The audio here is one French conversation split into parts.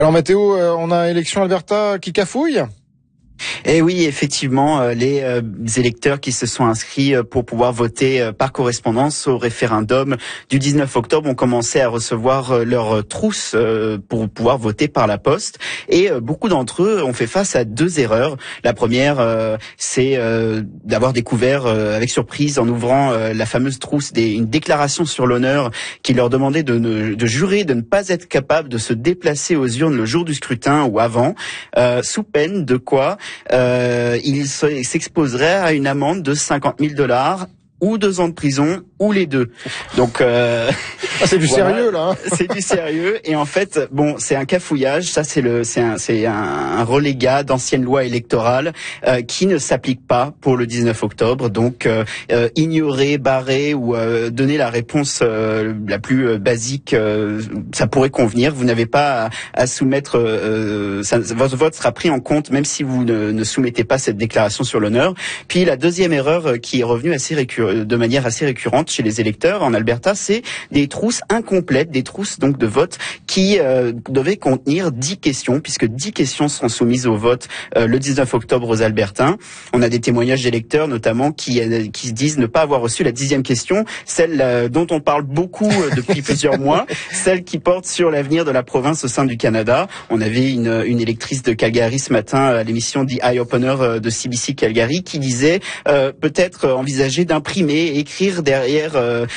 Alors Mathéo, on a élection Alberta qui cafouille. Et oui, effectivement, les électeurs qui se sont inscrits pour pouvoir voter par correspondance au référendum du 19 octobre ont commencé à recevoir leur trousse pour pouvoir voter par la poste. Et beaucoup d'entre eux ont fait face à deux erreurs. La première, c'est d'avoir découvert avec surprise en ouvrant la fameuse trousse une déclaration sur l'honneur qui leur demandait de jurer de ne pas être capable de se déplacer aux urnes le jour du scrutin ou avant, sous peine de quoi il s'exposerait à une amende de $50,000 ou 2 ans de prison, ou les deux. Donc c'est du voilà, sérieux là. C'est du sérieux. Et en fait, bon, c'est un cafouillage. Ça, c'est un relégat d'anciennes lois électorales qui ne s'applique pas pour le 19 octobre. Donc ignorer, barrer ou donner la réponse la plus basique, ça pourrait convenir. Vous n'avez pas à soumettre. Votre vote sera pris en compte, même si vous ne soumettez pas cette déclaration sur l'honneur. Puis la deuxième erreur qui est revenue de manière assez récurrente chez les électeurs en Alberta, c'est des trousses incomplètes, des trousses donc de vote qui devaient contenir 10 questions, puisque 10 questions seront soumises au vote le 19 octobre aux Albertains. On a des témoignages d'électeurs notamment qui se disent ne pas avoir reçu la 10e question, celle dont on parle beaucoup depuis plusieurs mois, celle qui porte sur l'avenir de la province au sein du Canada. On avait une électrice de Calgary ce matin à l'émission The Eye Opener de CBC Calgary qui disait peut-être envisager d'imprimer, écrire derrière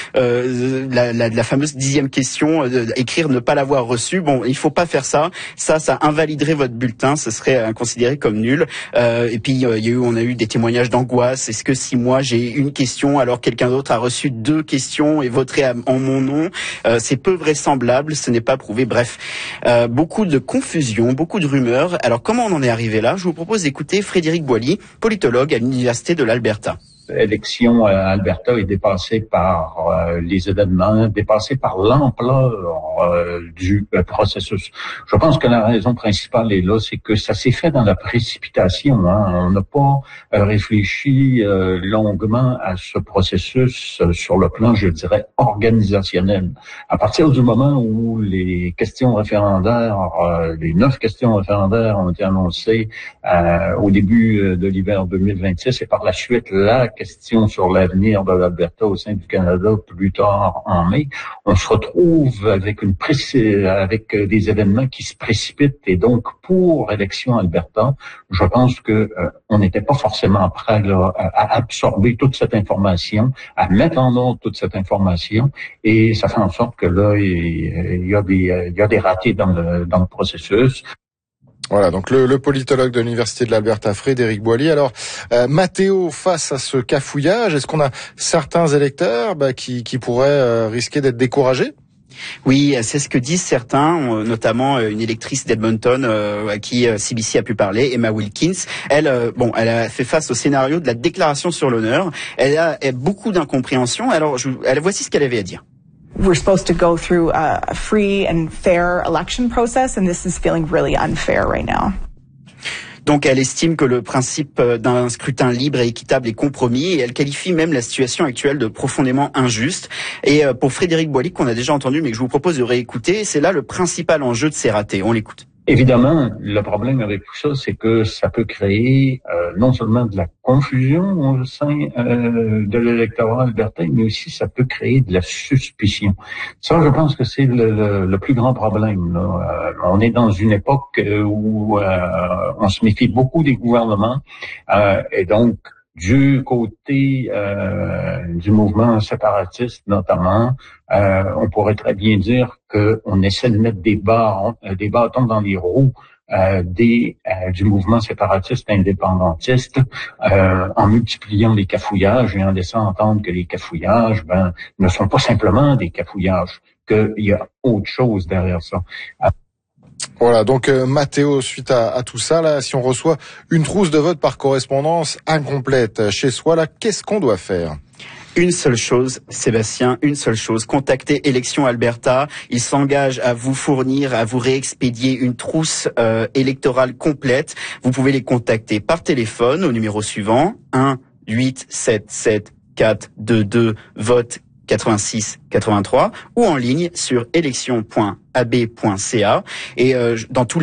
la fameuse 10e question, écrire ne pas l'avoir reçue. Bon, il faut pas faire ça. Ça invaliderait votre bulletin. Ce serait considéré comme nul. Et puis on a eu des témoignages d'angoisse. Est-ce que si moi j'ai une question alors quelqu'un d'autre a reçu 2 questions et voterait en mon nom, c'est peu vraisemblable. Ce n'est pas prouvé. Bref, beaucoup de confusion, beaucoup de rumeurs. Alors comment on en est arrivé là? Je vous propose d'écouter Frédéric Boily, politologue à l'université de l'Alberta. L'élection à Alberta est dépassée par les événements, dépassée par l'ampleur du processus. Je pense que la raison principale est là, c'est que ça s'est fait dans la précipitation. On n'a pas réfléchi longuement à ce processus sur le plan, je dirais, organisationnel. À partir du moment où les questions référendaires, les 9 questions référendaires ont été annoncées au début de l'hiver 2026 et par la suite la question sur l'avenir de l'Alberta au sein du Canada plus tard en mai, on se retrouve avec avec des événements qui se précipitent et donc pour élection Alberta, je pense que on n'était pas forcément prêt là, à absorber toute cette information, à mettre en ordre toute cette information et ça fait en sorte que là il y a des ratés dans le processus. Voilà, donc le politologue de l'Université de l'Alberta, Frédéric Boily. Alors, Mathéo, face à ce cafouillage, est-ce qu'on a certains électeurs qui pourraient risquer d'être découragés? Oui, c'est ce que disent certains, notamment une électrice d'Edmonton à qui CBC a pu parler, Emma Wilkins. Elle a fait face au scénario de la déclaration sur l'honneur. Elle a beaucoup d'incompréhension. Alors, voici ce qu'elle avait à dire. We're supposed to go through a free and fair election process, and this is feeling really unfair right now. Donc elle estime que le principe d'un scrutin libre et équitable est compromis et elle qualifie même la situation actuelle de profondément injuste. Et pour Frédéric Boily, qu'on a déjà entendu mais que je vous propose de réécouter, c'est là le principal enjeu de ces ratés. On l'écoute. Évidemment, le problème avec tout ça, c'est que ça peut créer non seulement de la confusion au sein de l'électorat albertain, mais aussi ça peut créer de la suspicion. Ça, je pense que c'est le plus grand problème. On est dans une époque où on se méfie beaucoup des gouvernements et donc du côté du mouvement séparatiste notamment, on pourrait très bien dire qu'on essaie de mettre des bâtons dans les roues du mouvement séparatiste indépendantiste en multipliant les cafouillages et en laissant entendre que les cafouillages ne sont pas simplement des cafouillages, qu'il y a autre chose derrière ça. Voilà, donc Mathéo, suite à tout ça, là, si on reçoit une trousse de vote par correspondance incomplète chez soi, là, qu'est-ce qu'on doit faire ? Une seule chose, Sébastien, une seule chose. Contactez Élections Alberta. Ils s'engagent à vous fournir, à vous réexpédier une trousse électorale complète. Vous pouvez les contacter par téléphone au numéro suivant, 1-877-422-VOTE 86 83 ou en ligne sur élection.ab.ca et dans tous